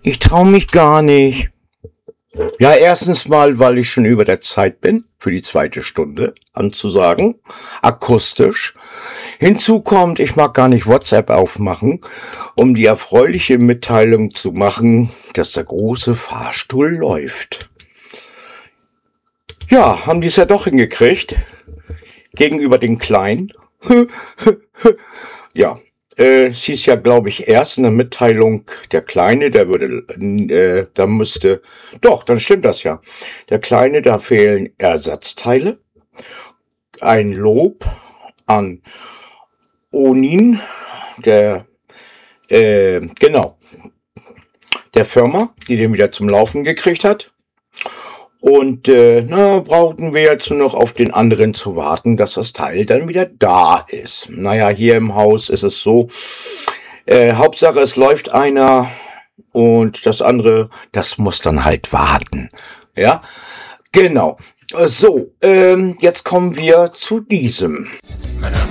Ich traue mich gar nicht. Ja, erstens mal, weil ich schon über der Zeit bin, für die zweite Stunde anzusagen, akustisch. Hinzu kommt, ich mag gar nicht WhatsApp aufmachen, um die erfreuliche Mitteilung zu machen, dass der große Fahrstuhl läuft. Ja, haben die es ja doch hingekriegt, gegenüber den Kleinen. Ja. Es hieß ja, glaube ich, erst in der Mitteilung, der Kleine, dann stimmt das ja. Der Kleine, da fehlen Ersatzteile. Ein Lob an Onin, der Firma, die den wieder zum Laufen gekriegt hat. Und brauchten wir jetzt nur noch auf den anderen zu warten, dass das Teil dann wieder da ist. Naja, hier im Haus ist es so, Hauptsache es läuft einer und das andere, das muss dann halt warten. Ja, genau. So, jetzt kommen wir zu diesem.